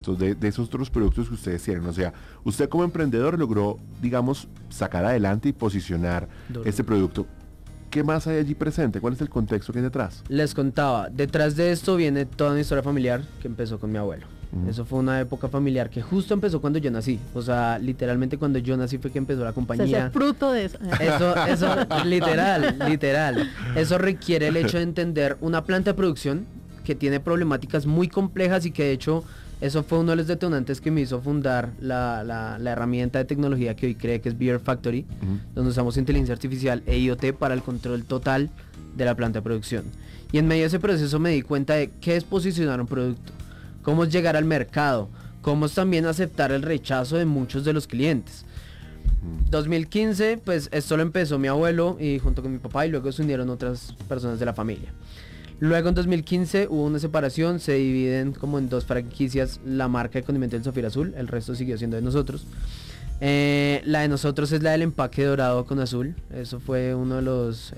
productos, de esos otros productos que ustedes tienen. O sea, usted como emprendedor logró, digamos, sacar adelante y posicionar este producto. ¿Qué más hay allí presente? ¿Cuál es el contexto que hay detrás? Les contaba, detrás de esto viene toda una historia familiar que empezó con mi abuelo. Eso fue una época familiar que justo empezó cuando yo nací. O sea, literalmente cuando yo nací fue que empezó la compañía. O sea, es fruto de eso. Eso, literal. Eso requiere el hecho de entender una planta de producción que tiene problemáticas muy complejas y que de hecho eso fue uno de los detonantes que me hizo fundar la herramienta de tecnología que hoy cree que es Beer Factory, donde usamos inteligencia artificial e IoT para el control total de la planta de producción. Y en medio de ese proceso me di cuenta de qué es posicionar un producto, cómo es llegar al mercado, cómo es también aceptar el rechazo de muchos de los clientes. 2015, pues esto lo empezó mi abuelo y junto con mi papá, y luego se unieron otras personas de la familia. Luego en 2015 hubo una separación, se dividen como en dos franquicias la marca de condimento del Sofir Azul, el resto siguió siendo de nosotros. La de nosotros es la del empaque dorado con azul, eso fue uno de los,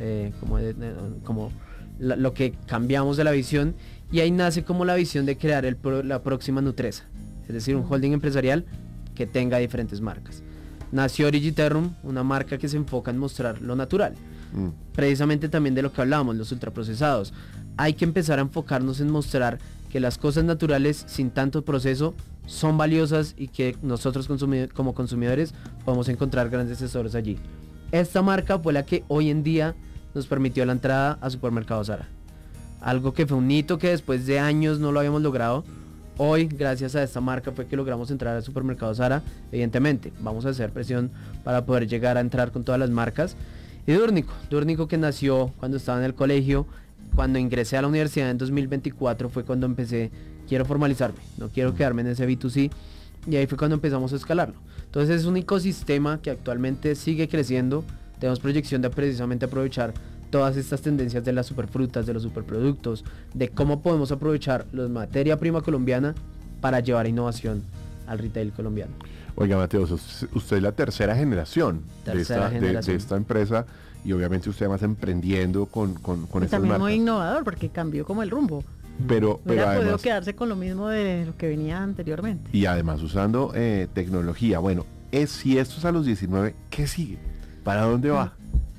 lo que cambiamos de la visión, y ahí nace como la visión de crear la próxima Nutresa, es decir, un holding empresarial que tenga diferentes marcas. Nació Origiterrum, una marca que se enfoca en mostrar lo natural, precisamente también de lo que hablábamos, los ultraprocesados. Hay que empezar a enfocarnos en mostrar que las cosas naturales sin tanto proceso son valiosas y que nosotros como consumidores podemos encontrar grandes tesoros allí. Esta marca fue la que hoy en día nos permitió la entrada a Supermercado Sara. Algo que fue un hito que después de años no lo habíamos logrado. Hoy, gracias a esta marca, fue que logramos entrar al Supermercado Sara. Evidentemente, vamos a hacer presión para poder llegar a entrar con todas las marcas. Y Dúrnico que nació cuando estaba en el colegio. Cuando ingresé a la universidad en 2024 fue cuando empecé, quiero formalizarme, no quiero quedarme en ese B2C, y ahí fue cuando empezamos a escalarlo. Entonces es un ecosistema que actualmente sigue creciendo, tenemos proyección de precisamente aprovechar todas estas tendencias de las superfrutas, de los superproductos, de cómo podemos aprovechar la materia prima colombiana para llevar innovación al retail colombiano. Oiga, Mateo, usted es la tercera generación, de esta empresa, y obviamente usted además emprendiendo con estas también marcas. Muy innovador porque cambió como el rumbo. Pero Hubiera podido además, quedarse con lo mismo de lo que venía anteriormente. y además usando tecnología. Bueno, si esto es a los 19, ¿qué sigue? ¿Para dónde va?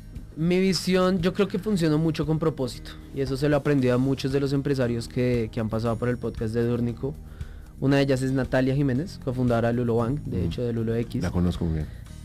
Mi visión, yo creo que funcionó mucho con propósito, y eso se lo aprendí a muchos de los empresarios que han pasado por el podcast de Dúrnico. Una de ellas es Natalia Jiménez, cofundadora de Lulo Bank, de hecho de Lulo X. La conozco muy bien.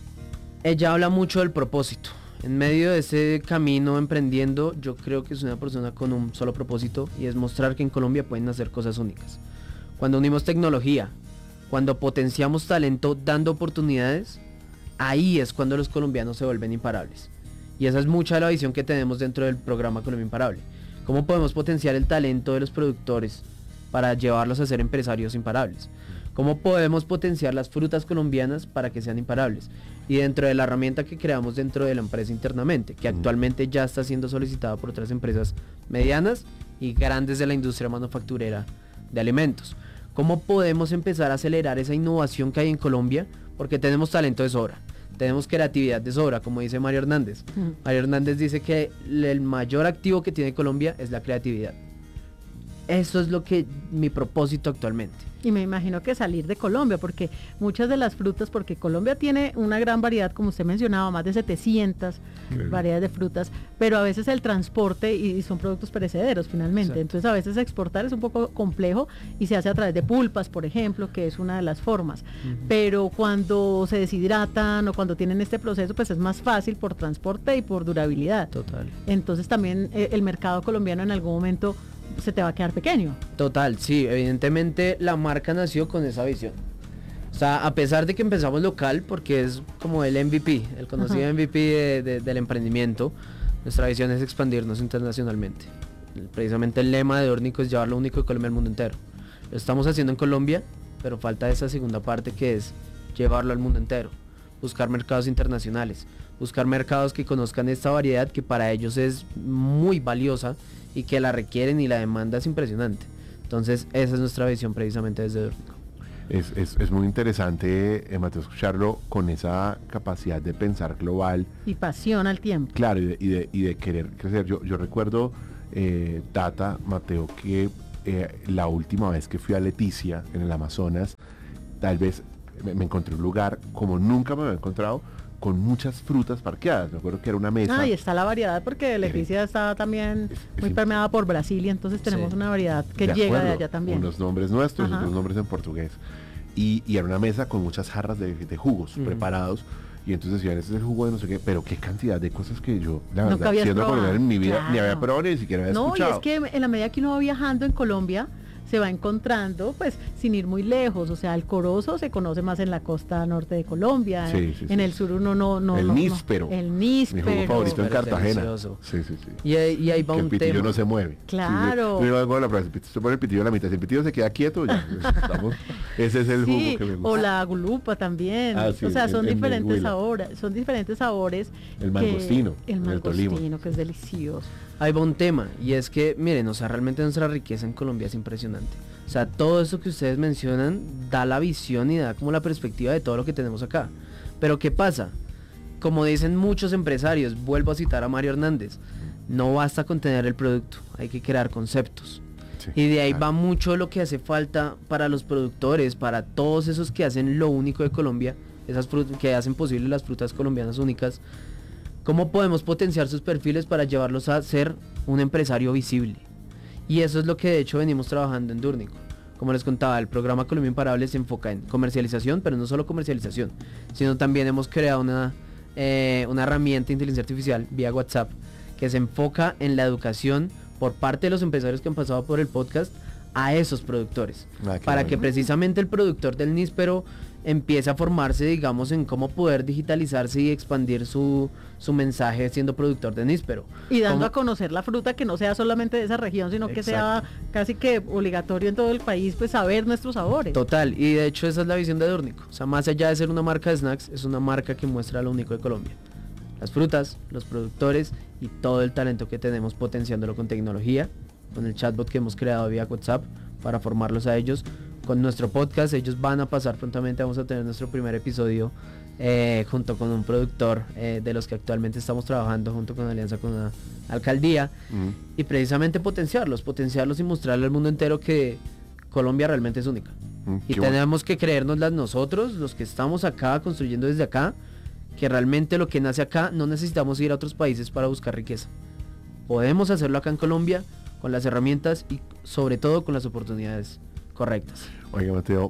Ella habla mucho del propósito. En medio de ese camino emprendiendo, yo creo que es una persona con un solo propósito, y es mostrar que en Colombia pueden hacer cosas únicas. Cuando unimos tecnología, cuando potenciamos talento dando oportunidades, ahí es cuando los colombianos se vuelven imparables. Y esa es mucha de la visión que tenemos dentro del programa Colombia Imparable. ¿Cómo podemos potenciar el talento de los productores para llevarlos a ser empresarios imparables? ¿Cómo podemos potenciar las frutas colombianas para que sean imparables? Y dentro de la herramienta que creamos dentro de la empresa internamente, que actualmente ya está siendo solicitada por otras empresas medianas y grandes de la industria manufacturera de alimentos. ¿Cómo podemos empezar a acelerar esa innovación que hay en Colombia? Porque tenemos talento de sobra, tenemos creatividad de sobra, como dice Mario Hernández. Mario Hernández dice que el mayor activo que tiene Colombia es la creatividad. Eso es lo que mi propósito actualmente. Y me imagino que salir de Colombia, porque muchas de las frutas, porque Colombia tiene una gran variedad, como usted mencionaba, más de 700 variedades de frutas, pero a veces el transporte y son productos perecederos finalmente. Exacto. Entonces a veces exportar es un poco complejo y se hace a través de pulpas, por ejemplo, que es una de las formas. Pero cuando se deshidratan o cuando tienen este proceso, pues es más fácil por transporte y por durabilidad. Total. Entonces también el mercado colombiano en algún momento se te va a quedar pequeño. Total, sí, evidentemente la marca nació con esa visión. O sea, a pesar de que empezamos local, porque es como el MVP, el conocido MVP del emprendimiento, nuestra visión es expandirnos internacionalmente. Precisamente el lema de Dúrnico es llevar lo único de Colombia al mundo entero. Lo estamos haciendo en Colombia, pero falta esa segunda parte que es llevarlo al mundo entero. Buscar mercados internacionales, buscar mercados que conozcan esta variedad que para ellos es muy valiosa y que la requieren, y la demanda es impresionante. Entonces esa es nuestra visión precisamente desde Dúrnico. Es muy interesante, Mateo, escucharlo con esa capacidad de pensar global. Y pasión al tiempo. Claro, y de querer crecer. Yo recuerdo, Tata, Mateo, que la última vez que fui a Leticia, en el Amazonas, tal vez me encontré un lugar como nunca me había encontrado, con muchas frutas parqueadas. Me acuerdo que era una mesa. Y está la variedad porque Leticia está también muy permeada por Brasil y entonces tenemos una variedad que llega de allá también. Unos nombres nuestros, otros nombres en portugués. Y era una mesa con muchas jarras de jugos preparados. Y entonces decían, este es el jugo de no sé qué, pero qué cantidad de cosas que yo, la verdad, siendo colombiano en mi vida, ni había probado ni siquiera había escuchado. Y es que en la medida que uno va viajando en Colombia, se va encontrando, pues, sin ir muy lejos. O sea, el corozo se conoce más en la costa norte de Colombia. En el sur uno no. El níspero. El níspero. Mi jugo favorito en Cartagena. Sí. Y ahí va un tema. El pitillo no se mueve. Claro. Se pone el pitillo a la mitad. Si el pitillo se queda quieto, ya estamos. Ese es el jugo que me gusta. O la gulupa también. O sea, son diferentes sabores. Son diferentes sabores. El mangostino. El mangostino, que es delicioso. Ahí va un tema, y es que, miren, o sea, realmente nuestra riqueza en Colombia es impresionante. O sea, todo eso que ustedes mencionan da la visión y da como la perspectiva de todo lo que tenemos acá. Pero ¿qué pasa? Como dicen muchos empresarios, vuelvo a citar a Mario Hernández, no basta con tener el producto, hay que crear conceptos. Sí, y de ahí va mucho lo que hace falta para los productores, para todos esos que hacen lo único de Colombia, esas que hacen posible las frutas colombianas únicas. ¿Cómo podemos potenciar sus perfiles para llevarlos a ser un empresario visible? Y eso es lo que de hecho venimos trabajando en Durnico. Como les contaba, el programa Colombia Imparable se enfoca en comercialización, pero no solo comercialización, sino también hemos creado una herramienta de inteligencia artificial vía WhatsApp que se enfoca en la educación por parte de los empresarios que han pasado por el podcast a esos productores. Para que precisamente el productor del níspero empiece a formarse, digamos, en cómo poder digitalizarse y expandir su mensaje siendo productor de níspero. Y dando a conocer la fruta, que no sea solamente de esa región, sino que sea casi que obligatorio en todo el país, pues saber nuestros sabores. Total, y de hecho esa es la visión de Durnico. O sea, más allá de ser una marca de snacks, es una marca que muestra lo único de Colombia. Las frutas, los productores y todo el talento que tenemos potenciándolo con tecnología, con el chatbot que hemos creado vía WhatsApp para formarlos a ellos. Con nuestro podcast, ellos van a pasar prontamente, vamos a tener nuestro primer episodio junto con un productor de los que actualmente estamos trabajando junto con alianza con una alcaldía y precisamente potenciarlos y mostrarle al mundo entero que Colombia realmente es única. Y tenemos que creérnoslas nosotros, los que estamos acá construyendo desde acá, que realmente lo que nace acá no necesitamos ir a otros países para buscar riqueza. Podemos hacerlo acá en Colombia con las herramientas y sobre todo con las oportunidades correctas. Oiga, Mateo,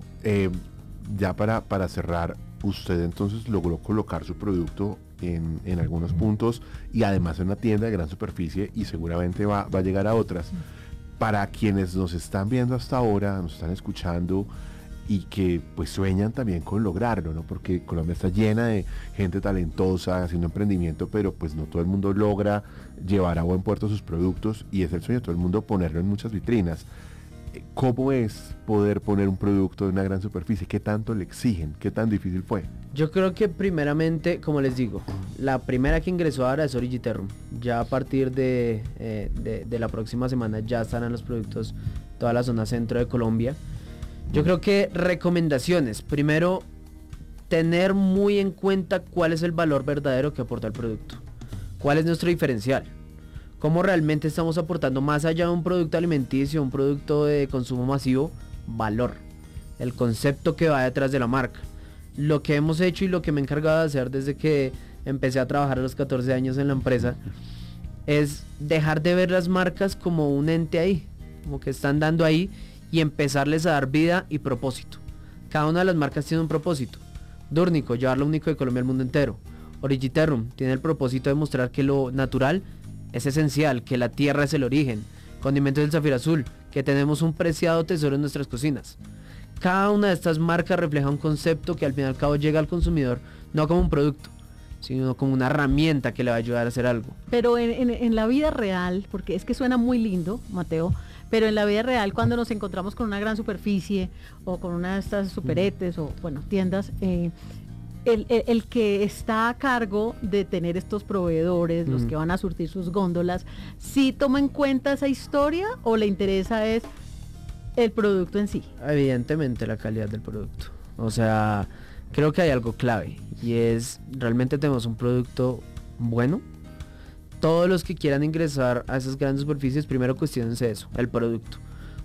ya para cerrar, usted entonces logró colocar su producto en algunos puntos y además en una tienda de gran superficie y seguramente va a llegar a otras. Para quienes nos están viendo hasta ahora, nos están escuchando y que pues sueñan también con lograrlo, ¿no? Porque Colombia está llena de gente talentosa haciendo emprendimiento, pero pues no todo el mundo logra llevar a buen puerto sus productos y es el sueño de todo el mundo ponerlo en muchas vitrinas. ¿Cómo es poder poner un producto de una gran superficie? ¿Qué tanto le exigen? ¿Qué tan difícil fue? Yo creo que primeramente, como les digo, la primera que ingresó ahora es Origiterrum. Ya a partir de la próxima semana ya estarán los productos toda la zona centro de Colombia. Yo creo que recomendaciones. Primero, tener muy en cuenta cuál es el valor verdadero que aporta el producto. ¿Cuál es nuestro diferencial? ¿Cómo realmente estamos aportando más allá de un producto alimenticio, un producto de consumo masivo? Valor. El concepto que va detrás de la marca. Lo que hemos hecho y lo que me he encargado de hacer desde que empecé a trabajar a los 14 años en la empresa es dejar de ver las marcas como un ente ahí, como que están dando ahí y empezarles a dar vida y propósito. Cada una de las marcas tiene un propósito. Durnico, llevar lo único de Colombia al mundo entero. Origiterrum tiene el propósito de mostrar que lo natural es esencial, que la tierra es el origen. Condimentos del Zafiro Azul, que tenemos un preciado tesoro en nuestras cocinas. Cada una de estas marcas refleja un concepto que al fin y al cabo llega al consumidor no como un producto, sino como una herramienta que le va a ayudar a hacer algo. Pero en la vida real, porque es que suena muy lindo, Mateo, pero en la vida real cuando nos encontramos con una gran superficie o con una de estas superetes o bueno, tiendas, el que está a cargo de tener estos proveedores, los que van a surtir sus góndolas, ¿sí toma en cuenta esa historia o le interesa es el producto en sí? Evidentemente la calidad del producto. O sea, creo que hay algo clave y es, realmente tenemos un producto bueno. Todos los que quieran ingresar a esas grandes superficies, primero cuestionense eso, el producto.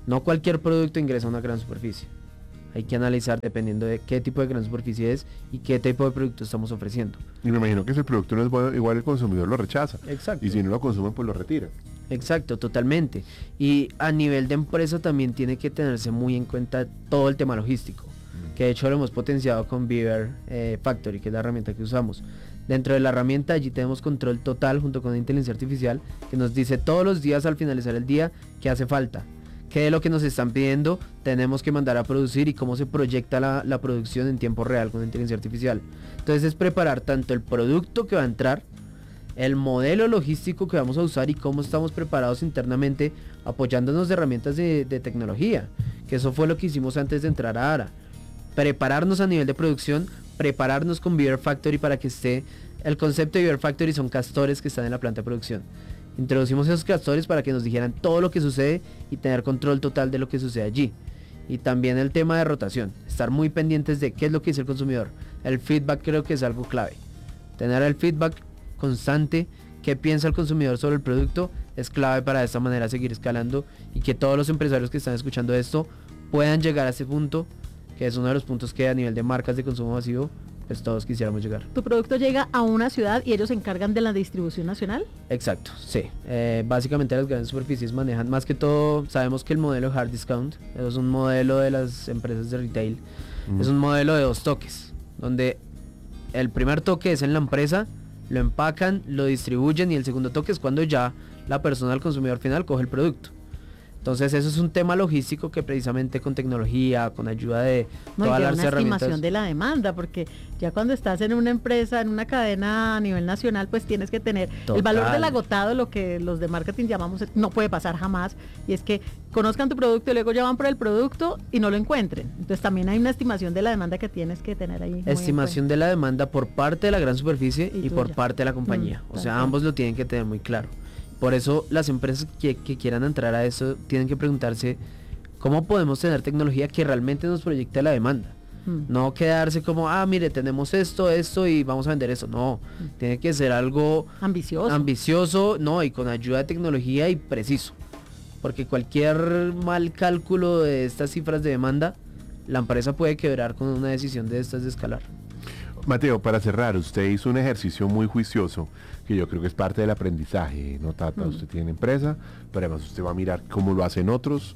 No cualquier producto ingresa a una gran superficie. Hay que analizar dependiendo de qué tipo de gran superficie es y qué tipo de producto estamos ofreciendo. Y me imagino que si el producto no es bueno, igual el consumidor lo rechaza. Exacto. Y si no lo consumen, pues lo retira. Exacto, totalmente. Y a nivel de empresa también tiene que tenerse muy en cuenta todo el tema logístico, que de hecho lo hemos potenciado con Beaver Factory, que es la herramienta que usamos. Dentro de la herramienta allí tenemos control total junto con inteligencia artificial que nos dice todos los días al finalizar el día qué hace falta, qué de lo que nos están pidiendo tenemos que mandar a producir y cómo se proyecta la producción en tiempo real con inteligencia artificial. Entonces es preparar tanto el producto que va a entrar, el modelo logístico que vamos a usar y cómo estamos preparados internamente apoyándonos de herramientas de tecnología, que eso fue lo que hicimos antes de entrar a ARA. Prepararnos a nivel de producción, prepararnos con Beaver Factory para que esté, el concepto de Beaver Factory son castores que están en la planta de producción. Introducimos esos castores para que nos dijeran todo lo que sucede y tener control total de lo que sucede allí. Y también el tema de rotación, estar muy pendientes de qué es lo que dice el consumidor. El feedback creo que es algo clave. Tener el feedback constante, qué piensa el consumidor sobre el producto, es clave para de esta manera seguir escalando y que todos los empresarios que están escuchando esto puedan llegar a ese punto, que es uno de los puntos que a nivel de marcas de consumo masivo pues todos quisiéramos llegar. ¿Tu producto llega a una ciudad y ellos se encargan de la distribución nacional? Exacto, sí. Básicamente las grandes superficies manejan más que todo, sabemos que el modelo hard discount es un modelo de las empresas de retail, es un modelo de 2 toques, donde el primer toque es en la empresa, lo empacan, lo distribuyen y el segundo toque es cuando ya la persona, el consumidor final, coge el producto. Entonces eso es un tema logístico que precisamente con tecnología, con ayuda de todas las una herramientas. Estimación de la demanda, porque ya cuando estás en una empresa, en una cadena a nivel nacional, pues tienes que tener el valor del agotado, lo que los de marketing llamamos, no puede pasar jamás, y es que conozcan tu producto y luego ya van por el producto y no lo encuentren. Entonces también hay una estimación de la demanda que tienes que tener ahí. Estimación de la demanda por parte de la gran superficie y por parte de la compañía. O sea, claro. ambos lo tienen que tener muy claro. Por eso las empresas que quieran entrar a eso tienen que preguntarse cómo podemos tener tecnología que realmente nos proyecte la demanda. No quedarse como, mire, tenemos esto y vamos a vender eso. No, tiene que ser algo ambicioso, no, y con ayuda de tecnología y preciso. Porque cualquier mal cálculo de estas cifras de demanda, la empresa puede quebrar con una decisión de estas de escalar. Mateo, para cerrar, usted hizo un ejercicio muy juicioso que yo creo que es parte del aprendizaje, ¿no, Tata? Usted tiene empresa, pero además usted va a mirar cómo lo hacen otros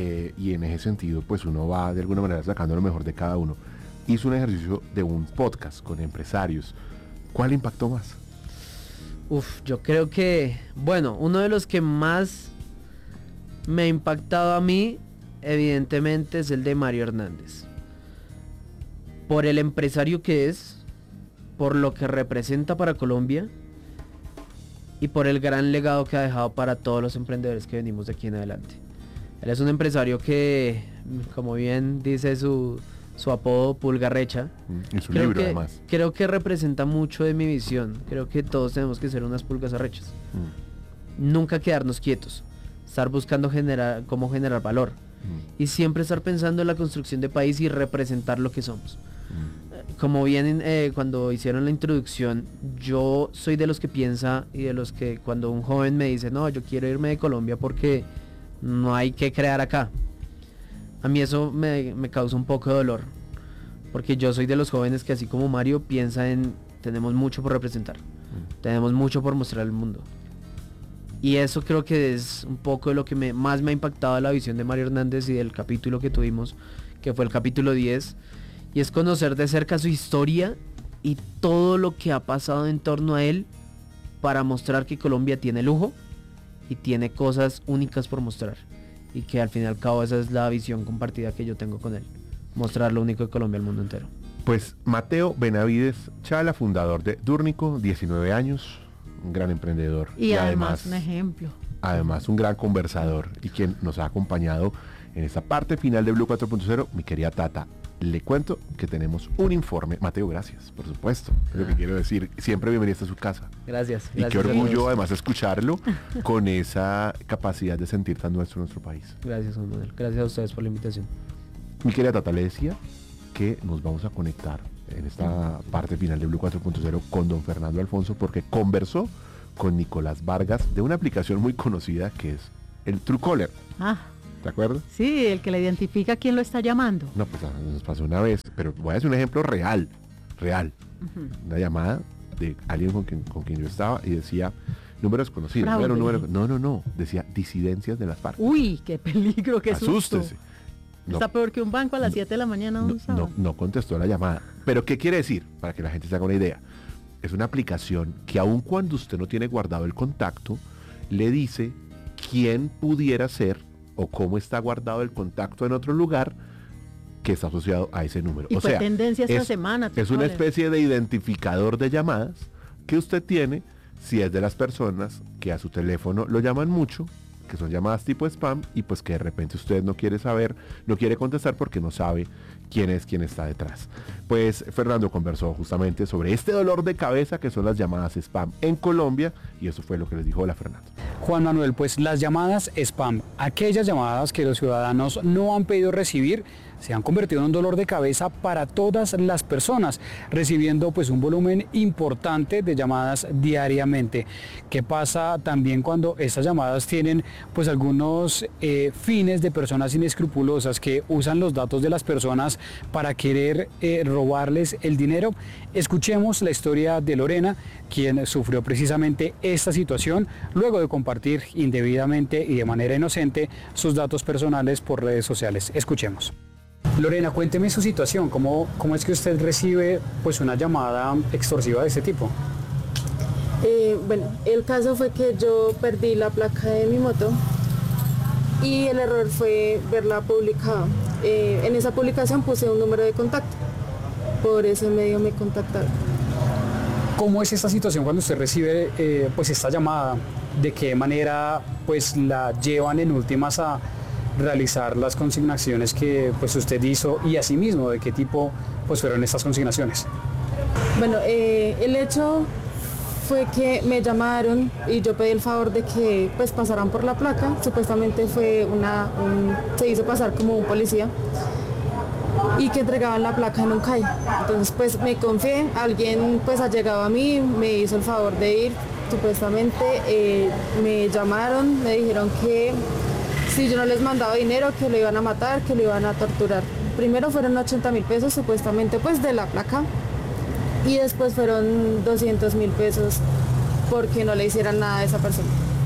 y en ese sentido pues uno va de alguna manera sacando lo mejor de cada uno. Hizo un ejercicio de un podcast con empresarios. ¿Cuál impactó más? Yo creo que, bueno, uno de los que más me ha impactado a mí, evidentemente, es el de Mario Hernández. Por el empresario que es, por lo que representa para Colombia y por el gran legado que ha dejado para todos los emprendedores que venimos de aquí en adelante. Él es un empresario que, como bien dice su apodo, Pulga Recha. Y su libro además. Creo que representa mucho de mi visión. Creo que todos tenemos que ser unas pulgas arrechas. Nunca quedarnos quietos. Estar buscando cómo generar valor. Y siempre estar pensando en la construcción de país y representar lo que somos. Como bien cuando hicieron la introducción, yo soy de los que piensa y de los que cuando un joven me dice, no, yo quiero irme de Colombia porque no hay que crear acá. A mí eso me causa un poco de dolor. Porque yo soy de los jóvenes que así como Mario piensa en, tenemos mucho por representar. Tenemos mucho por mostrar al mundo. Y eso creo que es un poco de lo que más me ha impactado de la visión de Mario Hernández y del capítulo que tuvimos, que fue el capítulo 10. Y es conocer de cerca su historia y todo lo que ha pasado en torno a él para mostrar que Colombia tiene lujo y tiene cosas únicas por mostrar. Y que al fin y al cabo esa es la visión compartida que yo tengo con él. Mostrar lo único de Colombia al mundo entero. Pues Mateo Benavides Chala, fundador de Durnico, 19 años, un gran emprendedor. Y además un ejemplo. Además un gran conversador y quien nos ha acompañado en esta parte final de Blue 4.0, mi querida Tata. Le cuento que tenemos un informe. Mateo, gracias, por supuesto. Es lo que quiero decir. Siempre bienvenido a su casa. Gracias. Y qué orgullo además escucharlo con esa capacidad de sentir tan nuestro país. Gracias, Juan Manuel. Gracias a ustedes por la invitación. Mi querida Tata, le decía que nos vamos a conectar en esta parte final de Blue 4.0 con don Fernando Alfonso porque conversó con Nicolás Vargas de una aplicación muy conocida que es el Truecaller. ¿te acuerdas? Sí, el que le identifica quién lo está llamando. No, pues nos pasó una vez, pero voy a hacer un ejemplo real. Una llamada de alguien con quien yo estaba y decía número desconocido. No, decía disidencias de las FARC. Uy, qué peligro, qué susto. Asústese. Está peor que un banco a las 7 de la mañana un sábado. No contestó la llamada. Pero ¿qué quiere decir? Para que la gente se haga una idea. Es una aplicación que aun cuando usted no tiene guardado el contacto, le dice quién pudiera ser o cómo está guardado el contacto en otro lugar que está asociado a ese número. Y fue tendencia esta semana. Es una especie de identificador de llamadas que usted tiene si es de las personas que a su teléfono lo llaman mucho, que son llamadas tipo spam, y pues que de repente usted no quiere saber, no quiere contestar porque no sabe quién está detrás. Pues Fernando conversó justamente sobre este dolor de cabeza que son las llamadas spam en Colombia, y eso fue lo que les dijo la Fernando. Juan Manuel, pues las llamadas spam, aquellas llamadas que los ciudadanos no han pedido recibir, se han convertido en un dolor de cabeza para todas las personas, recibiendo pues un volumen importante de llamadas diariamente. ¿Qué pasa también cuando estas llamadas tienen pues algunos fines de personas inescrupulosas que usan los datos de las personas para querer robarles el dinero? Escuchemos la historia de Lorena, quien sufrió precisamente esta situación luego de compartir indebidamente y de manera inocente sus datos personales por redes sociales. Escuchemos. Lorena, cuénteme su situación, ¿cómo es que usted recibe pues una llamada extorsiva de este tipo? Bueno, el caso fue que yo perdí la placa de mi moto y el error fue verla publicada. En esa publicación puse un número de contacto, por ese medio me contactaron. ¿Cómo es esta situación cuando usted recibe pues esta llamada? ¿De qué manera pues la llevan en últimas a realizar las consignaciones que pues usted hizo, y asimismo de qué tipo pues fueron estas consignaciones? Bueno, el hecho fue que me llamaron y yo pedí el favor de que pues pasaran por la placa. Supuestamente fue se hizo pasar como un policía y que entregaban la placa en un CAI. Entonces pues me confié, alguien pues ha llegado a mí, me hizo el favor de ir. Supuestamente me llamaron, me dijeron que si yo no les mandaba dinero, que lo iban a matar, que lo iban a torturar. Primero fueron 80.000 pesos supuestamente pues de la placa, y después fueron 200.000 pesos porque no le hicieran nada a esa persona.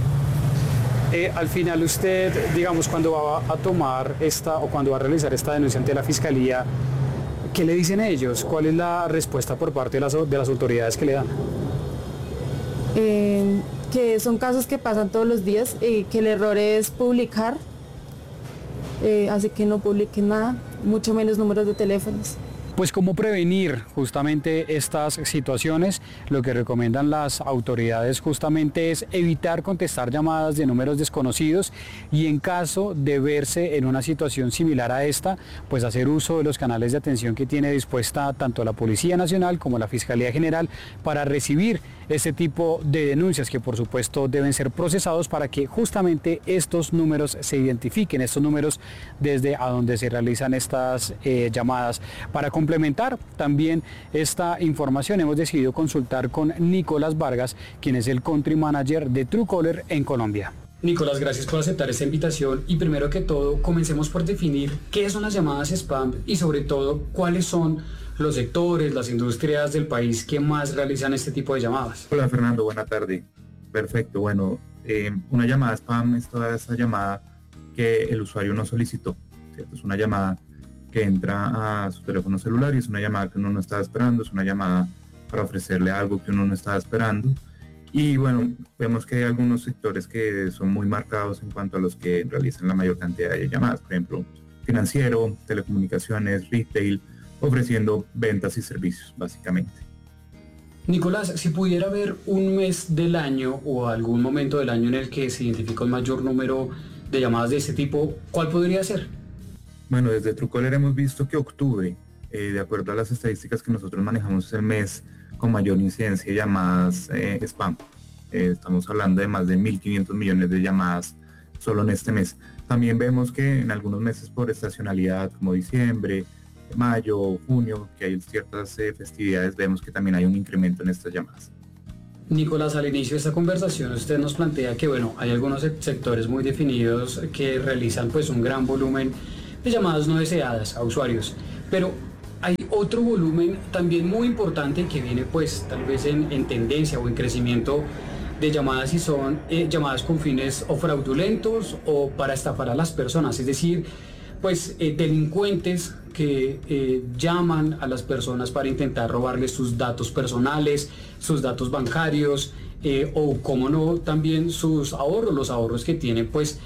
Al final usted, digamos, cuando va a tomar cuando va a realizar esta denuncia ante la Fiscalía, ¿qué le dicen ellos? ¿Cuál es la respuesta por parte de las autoridades que le dan? Que son casos que pasan todos los días y que el error es publicar, así que no publiquen nada, mucho menos números de teléfonos. Pues cómo prevenir justamente estas situaciones. Lo que recomiendan las autoridades justamente es evitar contestar llamadas de números desconocidos, y en caso de verse en una situación similar a esta, pues hacer uso de los canales de atención que tiene dispuesta tanto la Policía Nacional como la Fiscalía General para recibir este tipo de denuncias, que por supuesto deben ser procesados para que justamente estos números se identifiquen, estos números desde a donde se realizan estas llamadas. Para complementar también esta información, hemos decidido consultar con Nicolás Vargas, quien es el Country Manager de Truecaller en Colombia. Nicolás, gracias por aceptar esta invitación, y primero que todo comencemos por definir qué son las llamadas spam y sobre todo cuáles son los sectores, las industrias del país que más realizan este tipo de llamadas. Hola Fernando, buena tarde. Perfecto, bueno, una llamada spam es toda esa llamada que el usuario no solicitó, ¿cierto? Es una llamada que entra a su teléfono celular y es una llamada que uno no estaba esperando, es una llamada para ofrecerle algo que uno no estaba esperando. Y bueno, vemos que hay algunos sectores que son muy marcados en cuanto a los que realizan la mayor cantidad de llamadas, por ejemplo, financiero, telecomunicaciones, retail, ofreciendo ventas y servicios, básicamente. Nicolás, si pudiera haber un mes del año o algún momento del año en el que se identifica un mayor número de llamadas de este tipo, ¿cuál podría ser? Bueno, desde Truecaller hemos visto que octubre, de acuerdo a las estadísticas que nosotros manejamos, es el mes con mayor incidencia de llamadas spam. Estamos hablando de más de 1.500 millones de llamadas solo en este mes. También vemos que en algunos meses por estacionalidad, como diciembre, mayo, junio, que hay ciertas festividades, vemos que también hay un incremento en estas llamadas. Nicolás, al inicio de esta conversación usted nos plantea que bueno, hay algunos sectores muy definidos que realizan pues un gran volumen de llamadas no deseadas a usuarios, pero hay otro volumen también muy importante que viene pues tal vez en tendencia o en crecimiento de llamadas y son llamadas con fines o fraudulentos o para estafar a las personas, es decir, pues delincuentes que llaman a las personas para intentar robarles sus datos personales, sus datos bancarios o como no también sus ahorros, los ahorros que tienen pues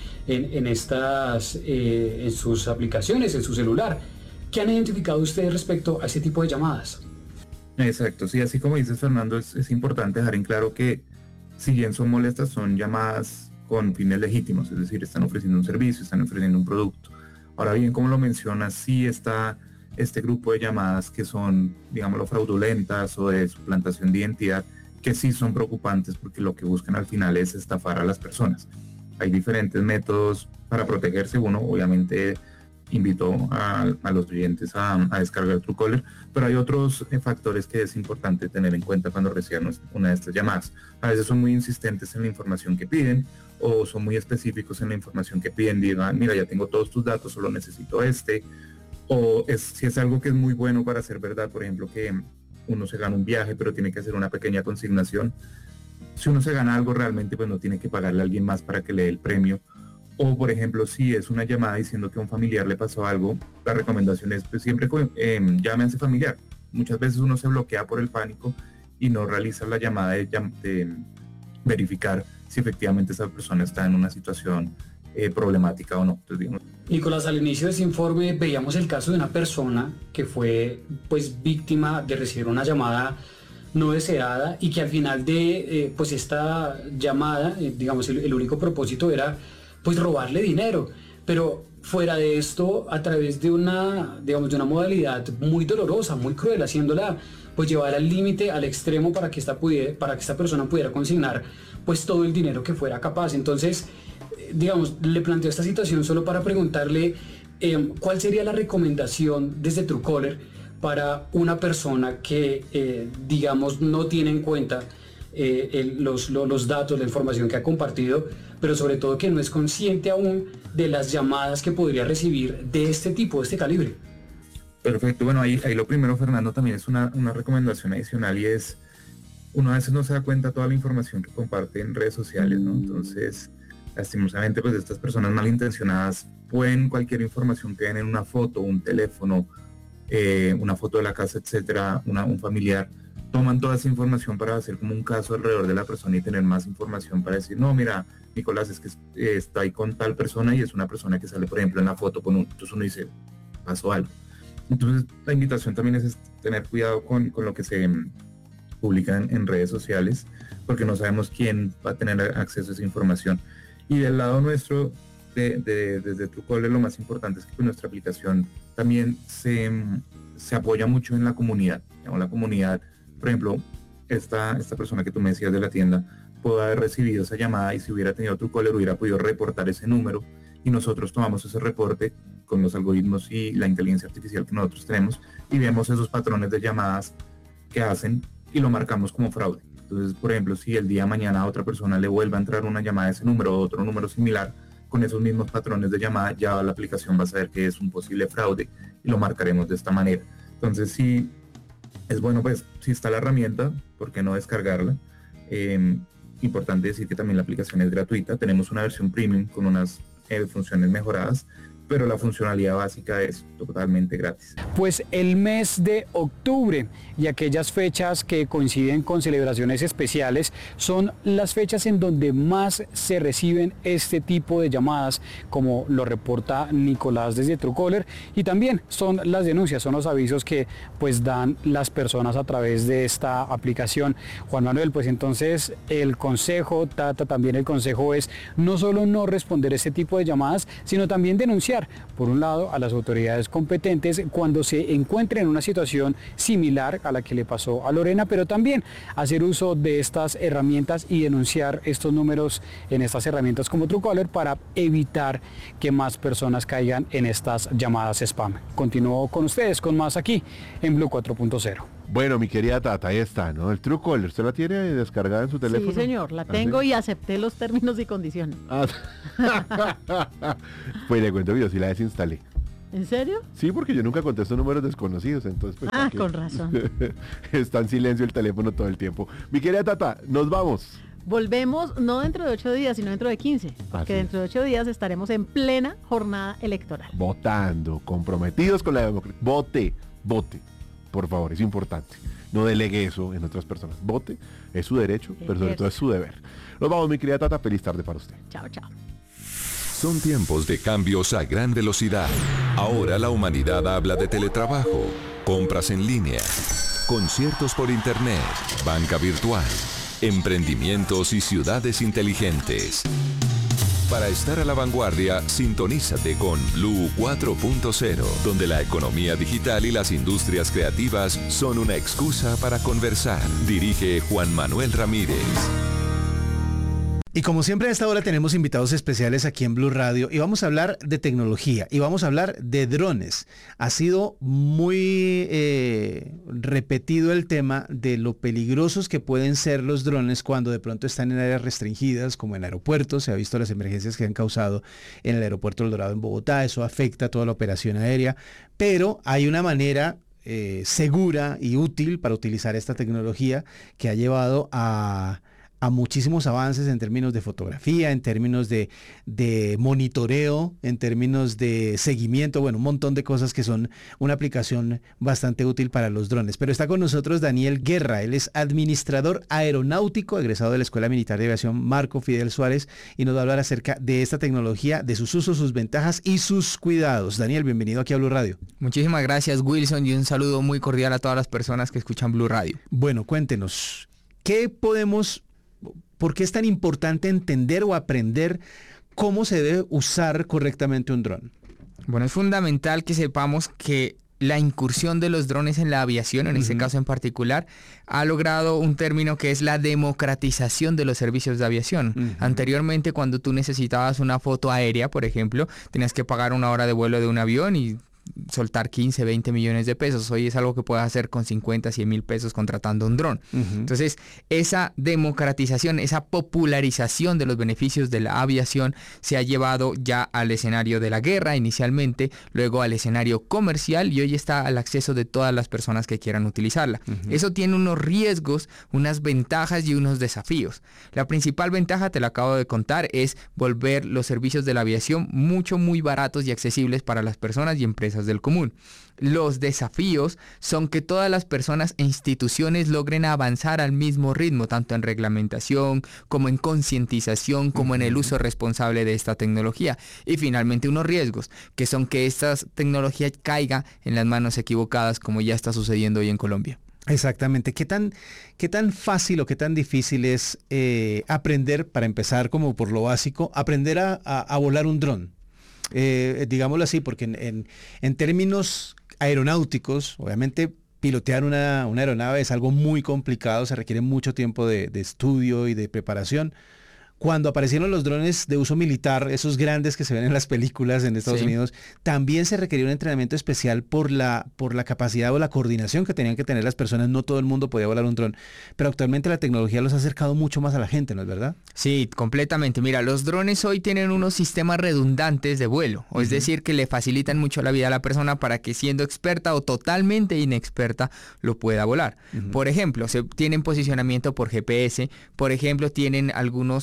en sus aplicaciones, en su celular. ¿Qué han identificado ustedes respecto a este tipo de llamadas? Exacto, sí, así como dices Fernando, es importante dejar en claro que si bien son molestas, son llamadas con fines legítimos, es decir, están ofreciendo un servicio, están ofreciendo un producto. Ahora bien, como lo mencionas, sí está este grupo de llamadas que son, digámoslo, fraudulentas o de suplantación de identidad, que sí son preocupantes porque lo que buscan al final es estafar a las personas. Hay diferentes métodos para protegerse. Uno, obviamente, invito a los oyentes a descargar Truecaller, pero hay otros factores que es importante tener en cuenta cuando reciban una de estas llamadas. A veces son muy insistentes en la información que piden o son muy específicos en la información que piden. Digan, mira, ya tengo todos tus datos, solo necesito este. O si es algo que es muy bueno para ser verdad, por ejemplo, que uno se gana un viaje pero tiene que hacer una pequeña consignación. Si uno se gana algo realmente, pues no tiene que pagarle a alguien más para que le dé el premio. O, por ejemplo, si es una llamada diciendo que a un familiar le pasó algo, la recomendación es pues, siempre llame a ese familiar. Muchas veces uno se bloquea por el pánico y no realiza la llamada de verificar si efectivamente esa persona está en una situación problemática o no. Entonces, digamos, Nicolás, al inicio de ese informe veíamos el caso de una persona que fue pues víctima de recibir una llamada no deseada y que al final de pues esta llamada, digamos, el único propósito era pues robarle dinero, pero fuera de esto, a través de una, digamos, de una modalidad muy dolorosa, muy cruel, haciéndola pues llevar al límite, al extremo para que esta persona pudiera consignar pues todo el dinero que fuera capaz. Entonces, digamos, le planteo esta situación solo para preguntarle cuál sería la recomendación desde Truecaller para una persona que, digamos, no tiene en cuenta los datos, la información que ha compartido, pero sobre todo que no es consciente aún de las llamadas que podría recibir de este tipo, de este calibre. Perfecto, bueno, ahí lo primero, Fernando, también es una recomendación adicional y es, uno a veces no se da cuenta de toda la información que comparte en redes sociales, ¿no? Entonces, lastimosamente, pues estas personas malintencionadas pueden cualquier información que ven en una foto, un teléfono, una foto de la casa, etcétera, un familiar, toman toda esa información para hacer como un caso alrededor de la persona y tener más información para decir, no, mira, Nicolás, es que está ahí con tal persona y es una persona que sale, por ejemplo, en la foto con entonces uno dice, pasó algo. Entonces, la invitación también es tener cuidado con lo que se publica en redes sociales, porque no sabemos quién va a tener acceso a esa información. Y del lado nuestro, desde Truecaller, lo más importante es que nuestra aplicación también se apoya mucho en la comunidad. La comunidad, por ejemplo, esta persona que tú me decías de la tienda, pudo haber recibido esa llamada y si hubiera tenido Truecaller hubiera podido reportar ese número y nosotros tomamos ese reporte con los algoritmos y la inteligencia artificial que nosotros tenemos y vemos esos patrones de llamadas que hacen y lo marcamos como fraude. Entonces, por ejemplo, si el día de mañana a otra persona le vuelve a entrar una llamada de ese número o otro número similar con esos mismos patrones de llamada, ya la aplicación va a saber que es un posible fraude y lo marcaremos de esta manera. Entonces, sí, es bueno, pues, si está la herramienta, ¿por qué no descargarla? Importante decir que también la aplicación es gratuita. Tenemos una versión premium con unas funciones mejoradas, pero la funcionalidad básica es totalmente gratis. Pues el mes de octubre y aquellas fechas que coinciden con celebraciones especiales son las fechas en donde más se reciben este tipo de llamadas, como lo reporta Nicolás desde Truecaller, y también son las denuncias, son los avisos que pues dan las personas a través de esta aplicación. Juan Manuel, pues entonces el consejo, también el consejo es no solo no responder este tipo de llamadas, sino también denunciar, por un lado, a las autoridades competentes cuando se encuentren en una situación similar a la que le pasó a Lorena, pero también hacer uso de estas herramientas y denunciar estos números en estas herramientas como Truecaller para evitar que más personas caigan en estas llamadas spam. Continúo con ustedes con más aquí en Blue 4.0. Bueno, mi querida Tata, ahí está, ¿no? El Truecaller, ¿usted la tiene descargada en su teléfono? Sí, señor, la tengo y acepté los términos y condiciones. Ah, pues le cuento que yo sí la desinstalé. ¿En serio? Sí, porque yo nunca contesto números desconocidos, entonces pues... ¿para qué? Con razón. Está en silencio el teléfono todo el tiempo. Mi querida Tata, nos vamos. Volvemos no dentro de 8 días, sino dentro de 15. Porque dentro de 8 días estaremos en plena jornada electoral. Votando, comprometidos con la democracia. Vote. Por favor, es importante. No delegue eso en otras personas. Vote, es su derecho, pero sobre todo es su deber. Nos vamos, mi querida Tata. Feliz tarde para usted. Chao, chao. Son tiempos de cambios a gran velocidad. Ahora la humanidad habla de teletrabajo, compras en línea, conciertos por internet, banca virtual, emprendimientos y ciudades inteligentes. Para estar a la vanguardia, sintonízate con Blue 4.0, donde la economía digital y las industrias creativas son una excusa para conversar. Dirige Juan Manuel Ramírez. Y como siempre a esta hora tenemos invitados especiales aquí en Blue Radio y vamos a hablar de tecnología y vamos a hablar de drones. Ha sido muy repetido el tema de lo peligrosos que pueden ser los drones cuando de pronto están en áreas restringidas como en aeropuertos. Se ha visto las emergencias que han causado en el aeropuerto El Dorado en Bogotá. Eso afecta a toda la operación aérea, pero hay una manera segura y útil para utilizar esta tecnología que ha llevado a muchísimos avances en términos de fotografía, en términos de monitoreo, en términos de seguimiento, bueno, un montón de cosas que son una aplicación bastante útil para los drones. Pero está con nosotros Daniel Guerra, él es administrador aeronáutico, egresado de la Escuela Militar de Aviación Marco Fidel Suárez, y nos va a hablar acerca de esta tecnología, de sus usos, sus ventajas y sus cuidados. Daniel, bienvenido aquí a Blue Radio. Muchísimas gracias, Wilson, y un saludo muy cordial a todas las personas que escuchan Blue Radio. Bueno, cuéntenos, ¿por qué es tan importante entender o aprender cómo se debe usar correctamente un dron? Bueno, es fundamental que sepamos que la incursión de los drones en la aviación, en este caso en particular, ha logrado un término que es la democratización de los servicios de aviación. Anteriormente, cuando tú necesitabas una foto aérea, por ejemplo, tenías que pagar una hora de vuelo de un avión y soltar 15, 20 millones de pesos. Hoy es algo que puedes hacer con 50, 100 mil pesos contratando un dron. Entonces, esa democratización, esa popularización de los beneficios de la aviación se ha llevado ya al escenario de la guerra inicialmente, luego al escenario comercial y hoy está al acceso de todas las personas que quieran utilizarla. Eso tiene unos riesgos, unas ventajas y unos desafíos. La principal ventaja, te la acabo de contar, es volver los servicios de la aviación muy baratos y accesibles para las personas y empresas del común. Los desafíos son que todas las personas e instituciones logren avanzar al mismo ritmo, tanto en reglamentación como en concientización, como en el uso responsable de esta tecnología. Y finalmente unos riesgos, que son que esta tecnología caiga en las manos equivocadas, como ya está sucediendo hoy en Colombia. Exactamente. ¿Qué tan fácil o qué tan difícil es aprender, para empezar como por lo básico, aprender a volar un dron? Digámoslo así, porque en términos aeronáuticos, obviamente pilotear una aeronave es algo muy complicado, se requiere mucho tiempo de estudio y de preparación. Cuando aparecieron los drones de uso militar, esos grandes que se ven en las películas en Estados Unidos, también se requería un entrenamiento especial por la capacidad o la coordinación que tenían que tener las personas. No todo el mundo podía volar un dron, pero actualmente la tecnología los ha acercado mucho más a la gente, ¿no es verdad? Sí, completamente. Mira, los drones hoy tienen unos sistemas redundantes de vuelo, es decir, que le facilitan mucho la vida a la persona para que siendo experta o totalmente inexperta lo pueda volar. Por ejemplo, tienen posicionamiento por GPS, por ejemplo, tienen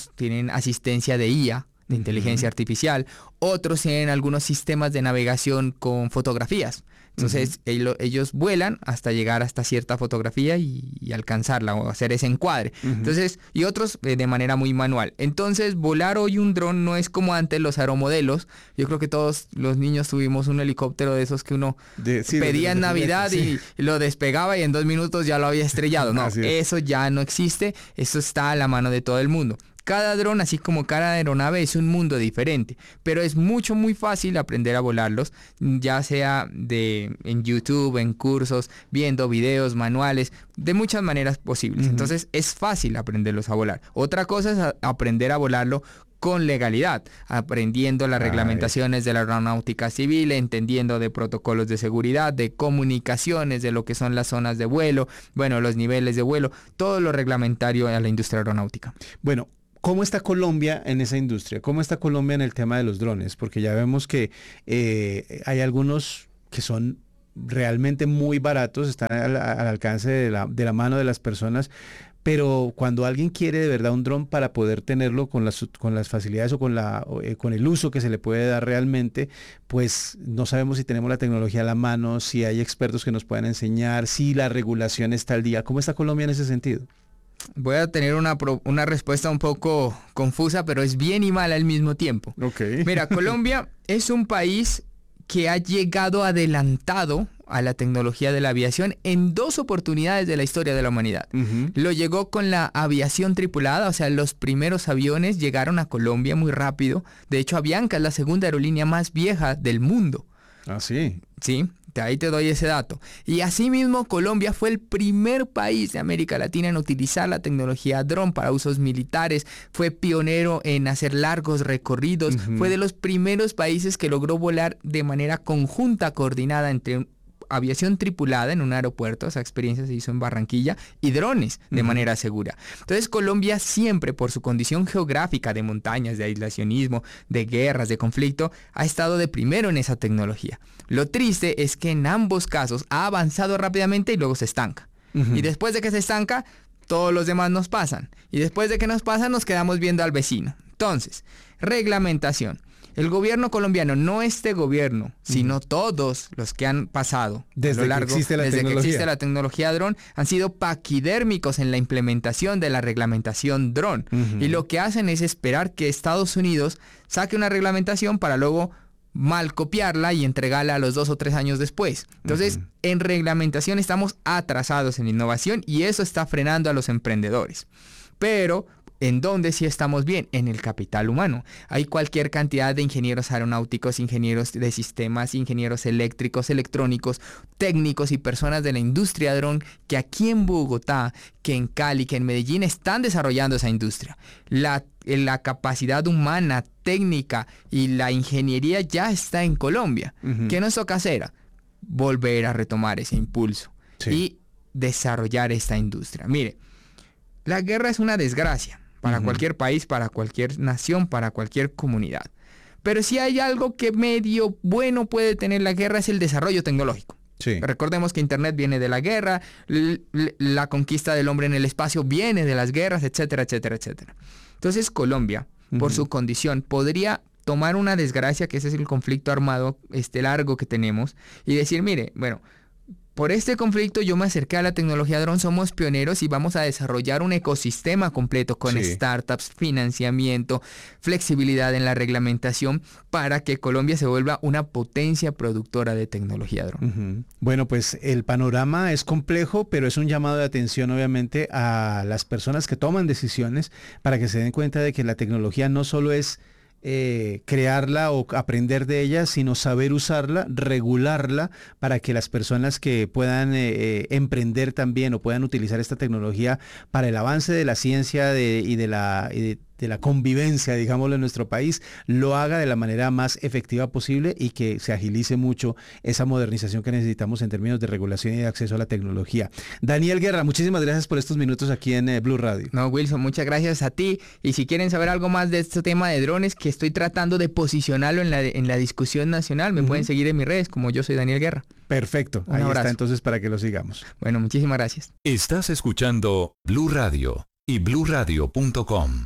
asistencia de IA, de inteligencia artificial, otros tienen algunos sistemas de navegación con fotografías. Entonces ellos vuelan hasta llegar hasta cierta fotografía y alcanzarla o hacer ese encuadre. Entonces, y otros de manera muy manual. Entonces, volar hoy un dron no es como antes los aeromodelos. Yo creo que todos los niños tuvimos un helicóptero de esos que uno pedía en Navidad y lo despegaba y en 2 minutos ya lo había estrellado. No, eso ya no existe. Eso está a la mano de todo el mundo. Cada dron, así como cada aeronave, es un mundo diferente, pero es muy fácil aprender a volarlos, ya sea en YouTube, en cursos, viendo videos, manuales, de muchas maneras posibles. Entonces es fácil aprenderlos a volar. Otra cosa es aprender a volarlo con legalidad, aprendiendo las reglamentaciones de la aeronáutica civil, entendiendo de protocolos de seguridad, de comunicaciones, de lo que son las zonas de vuelo, bueno, los niveles de vuelo, todo lo reglamentario a la industria aeronáutica. Bueno, ¿cómo está Colombia en esa industria? ¿Cómo está Colombia en el tema de los drones? Porque ya vemos que hay algunos que son realmente muy baratos, están al alcance de la mano de las personas, pero cuando alguien quiere de verdad un dron para poder tenerlo con las facilidades o con el uso que se le puede dar realmente, pues no sabemos si tenemos la tecnología a la mano, si hay expertos que nos puedan enseñar, si la regulación está al día. ¿Cómo está Colombia en ese sentido? Voy a tener una respuesta un poco confusa, pero es bien y mal al mismo tiempo. Okay. Mira, Colombia es un país que ha llegado adelantado a la tecnología de la aviación en 2 oportunidades de la historia de la humanidad. Lo llegó con la aviación tripulada, o sea, los primeros aviones llegaron a Colombia muy rápido. De hecho, Avianca es la segunda aerolínea más vieja del mundo. Ah, sí. Sí, ahí te doy ese dato. Y asimismo, Colombia fue el primer país de América Latina en utilizar la tecnología dron para usos militares. Fue pionero en hacer largos recorridos. Fue de los primeros países que logró volar de manera conjunta, coordinada entre aviación tripulada en un aeropuerto, esa experiencia se hizo en Barranquilla, y drones de manera segura. Entonces Colombia siempre, por su condición geográfica de montañas, de aislacionismo, de guerras, de conflicto, ha estado de primero en esa tecnología. Lo triste es que en ambos casos ha avanzado rápidamente y luego se estanca. Y después de que se estanca, todos los demás nos pasan. Y después de que nos pasan, nos quedamos viendo al vecino. Entonces, reglamentación. El gobierno colombiano, no este gobierno, sino todos los que han pasado desde a lo largo, que existe la tecnología dron, han sido paquidérmicos en la implementación de la reglamentación dron. Y lo que hacen es esperar que Estados Unidos saque una reglamentación para luego mal copiarla y entregarla a los 2 o 3 años después. Entonces, en reglamentación estamos atrasados en innovación y eso está frenando a los emprendedores. Pero ¿en dónde sí estamos bien? En el capital humano. Hay cualquier cantidad de ingenieros aeronáuticos, ingenieros de sistemas, ingenieros eléctricos, electrónicos, técnicos y personas de la industria dron que aquí en Bogotá, que en Cali, que en Medellín están desarrollando esa industria. La capacidad humana, técnica y la ingeniería ya está en Colombia. ¿Qué nos toca hacer? Volver a retomar ese impulso y desarrollar esta industria. Mire, la guerra es una desgracia para cualquier país, para cualquier nación, para cualquier comunidad. Pero si hay algo que medio bueno puede tener la guerra es el desarrollo tecnológico. Sí. Recordemos que Internet viene de la guerra, la conquista del hombre en el espacio viene de las guerras, etcétera, etcétera, etcétera. Entonces Colombia, por su condición, podría tomar una desgracia, que ese es el conflicto armado largo que tenemos, y decir, mire, bueno, por este conflicto yo me acerqué a la tecnología dron, somos pioneros y vamos a desarrollar un ecosistema completo con startups, financiamiento, flexibilidad en la reglamentación para que Colombia se vuelva una potencia productora de tecnología dron. Bueno, pues el panorama es complejo, pero es un llamado de atención obviamente a las personas que toman decisiones para que se den cuenta de que la tecnología no solo es crearla o aprender de ella, sino saber usarla, regularla para que las personas que puedan emprender también o puedan utilizar esta tecnología para el avance de la ciencia y de la convivencia, digámoslo, en nuestro país, lo haga de la manera más efectiva posible y que se agilice mucho esa modernización que necesitamos en términos de regulación y de acceso a la tecnología. Daniel Guerra, muchísimas gracias por estos minutos aquí en Blue Radio. No, Wilson, muchas gracias a ti. Y si quieren saber algo más de este tema de drones, que estoy tratando de posicionarlo en la discusión nacional, me pueden seguir en mis redes, como yo soy Daniel Guerra. Perfecto, ahí está entonces para que lo sigamos. Bueno, muchísimas gracias. Estás escuchando Blue Radio y bluradio.com.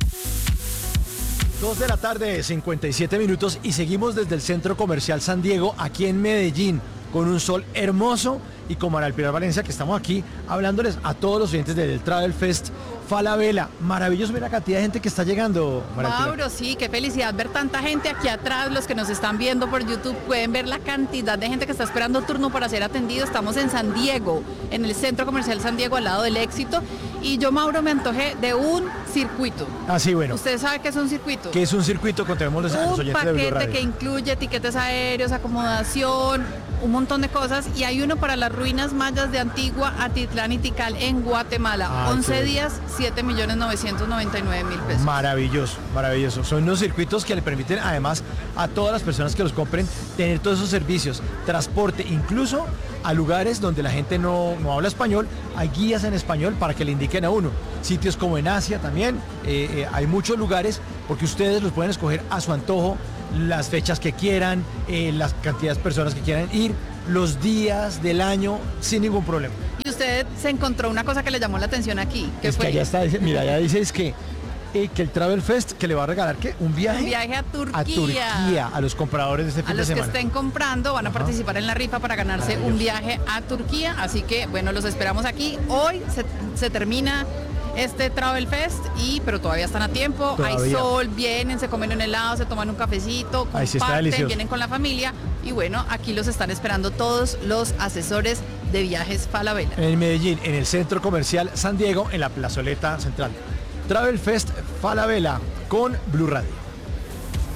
2 de la tarde, 57 minutos y seguimos desde el Centro Comercial San Diego, aquí en Medellín, con un sol hermoso y con María Pilar Valencia, que estamos aquí hablándoles a todos los oyentes del Travel Fest Falabella. Maravilloso, mira la cantidad de gente que está llegando, María Pilar. Mauro, sí, qué felicidad ver tanta gente aquí atrás. Los que nos están viendo por YouTube pueden ver la cantidad de gente que está esperando turno para ser atendido. Estamos en San Diego, en el Centro Comercial San Diego, al lado del Éxito. Y yo, Mauro, me antojé de un circuito. Ah, sí, bueno. ¿Usted sabe qué es un circuito? ¿Qué es un circuito? Contémosles a los Un oyentes de Blue paquete Radio. que incluye tiquetes aéreos, acomodación, un montón de cosas. Y hay uno para las ruinas mayas de Antigua, Atitlán y Tikal en Guatemala. Ah, 11 qué días, 7.999.000 pesos. Maravilloso, maravilloso. Son unos circuitos que le permiten además a todas las personas que los compren tener todos esos servicios, transporte, incluso a lugares donde la gente no habla español, hay guías en español para que le indiquen a uno. Sitios como en Asia también, hay muchos lugares porque ustedes los pueden escoger a su antojo, las fechas que quieran, las cantidades de personas que quieran ir, los días del año, sin ningún problema. Y usted se encontró una cosa que le llamó la atención aquí. ¿Qué Es fue? que allá está, mira, allá dice es que el Travel Fest que le va a regalar ¿qué? Un viaje a Turquía. A Turquía, a los compradores de este fin A de los que semana. estén comprando van a participar en la rifa para ganarse un viaje a Turquía. Así que, bueno, los esperamos aquí. Hoy se termina este Travel Fest, pero todavía están a tiempo. Todavía. Hay sol, vienen, se comen un helado, se toman un cafecito, Ahí sí está comparten, delicioso. vienen con la familia. Y bueno, aquí los están esperando todos los asesores de viajes Falabella. En Medellín, en el Centro Comercial San Diego, en la plazoleta central. Travel Fest Falabella con Blue Radio.